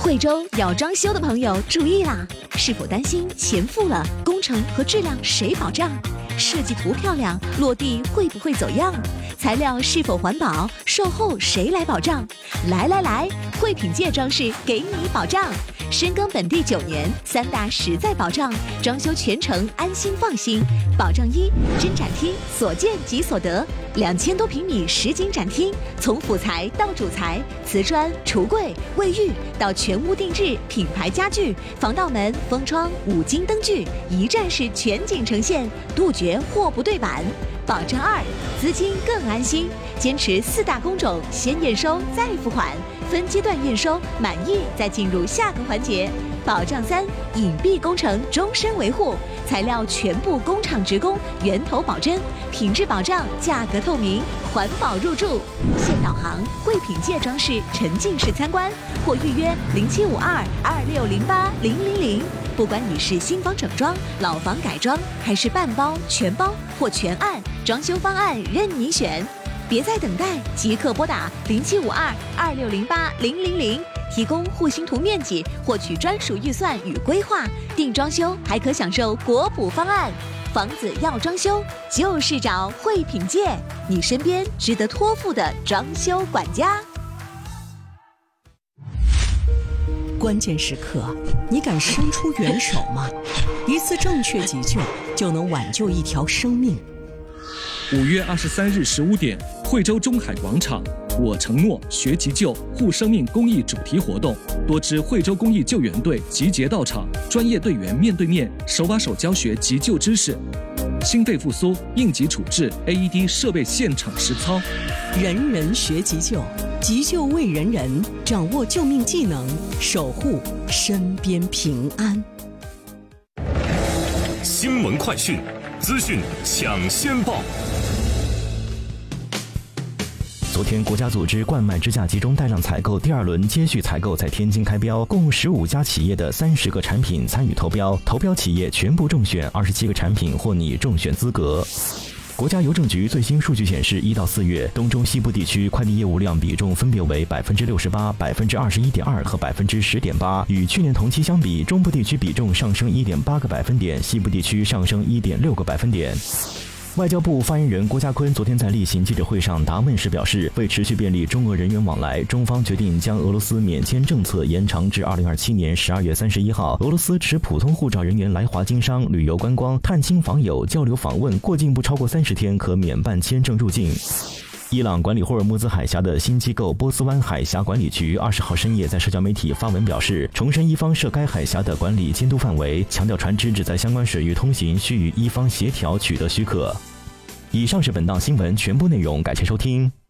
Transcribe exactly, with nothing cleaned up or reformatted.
惠州要装修的朋友注意啦！是否担心钱付了，工程和质量谁保障？设计图漂亮，落地会不会走样？材料是否环保？售后谁来保障？来来来，惠品界装饰给你保障。深耕本地九年，三大实在保障，装修全程安心放心。保障一：真展厅所见即所得，两千多平米实景展厅，从辅材到主材，瓷砖、橱柜、卫浴到全屋定制品牌家具、防盗门、封窗、五金灯具，一站式全景呈现，杜绝货不对版。保障二：资金更安心，坚持四大工种，先验收再付款，分阶段验收，满意再进入下个环节。保障三：隐蔽工程终身维护，材料全部工厂直供，源头保真，品质保障，价格透明，环保入驻。现导航惠品界装饰沉浸式参观，或预约零七五二二六零八零零零。不管你是新房整装、老房改装，还是半包、全包或全案，装修方案任你选。别再等待，即刻拨打零七五二二六零八零零零，提供户型图面积，获取专属预算与规划。定装修还可享受国补方案。房子要装修，就是找惠品界，你身边值得托付的装修管家。 关键时刻，你敢伸出援手吗？一次正确急救就能挽救一条生命。 五月二十三日十五点，惠州中海广场，我承诺学急救护生命公益主题活动，多支惠州公益救援队集结到场，专业队员面对面手把手教学急救知识，心肺复苏、应急处置、A E D 设备现场实操。 人人学急救，急救为人人，掌握救命技能，守护身边平安。 新闻快讯，资讯抢先报。 昨天，国家组织冠脉支架集中带量采购第二轮接续采购在天津开标，共十五家企业的三十个产品参与投标，投标企业全部中选，二十七个产品获拟中选资格。国家邮政局最新数据显示，一到四月，东中西部地区快递业务量比重分别为百分之六十八、百分之二十一点二和百分之十点八。与去年同期相比，中部地区比重上升一点八个百分点，西部地区上升一点六个百分点。外交部发言人郭家坤昨天在例行记者会上答问时表示，为持续便利中俄人员往来，中方决定将俄罗斯免签政策延长至二零二七年十二月三十一号。俄罗斯持普通护照人员来华经商、旅游观光、探亲访友、交流访问，过境不超过三十天，可免办签证入境。伊朗管理霍尔木兹海峡的新机构波斯湾海峡管理局二十号深夜在社交媒体发文表示，重申伊方涉该海峡的管理监督范围，强调船只只在相关水域通行需与伊方协调取得许可。以上是本档新闻全部内容，感谢收听。